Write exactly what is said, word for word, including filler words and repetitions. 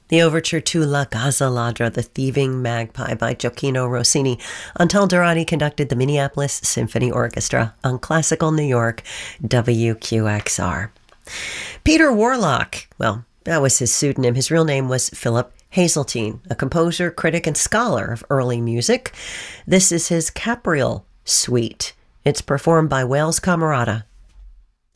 The overture to La Gazza Ladra, The Thieving Magpie by Gioacchino Rossini. Antal Durrani conducted the Minneapolis Symphony Orchestra on Classical New York, W Q X R. Peter Warlock, well, that was his pseudonym. His real name was Philip Hazeltine, a composer, critic, and scholar of early music. This is his Capriol Suite. It's performed by Wales Camerata